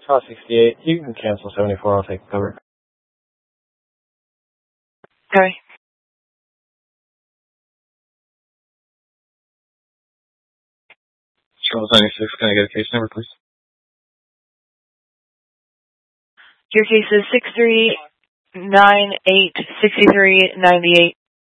Charles 68, you can cancel 74, I'll take cover. Okay. Charles 96, can I get a case number, please? Your case is 63986398.